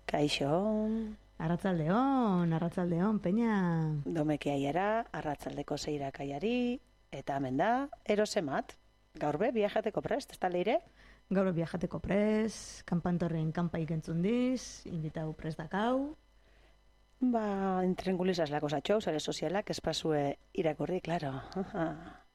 Kaixo, Arratzaldeon, peña. domeki aiara, arratzaldeko zeirak aiari, eta hemen da, erosemat. Gaur be, viajateko prest, ez da leire? Gaur viajateko pres, kanpantorren kanpaik entzundiz, invitau pres dakau. Ba, intrengulizaz lako zatxou, zare sozialak, espazue irakurri, klaro.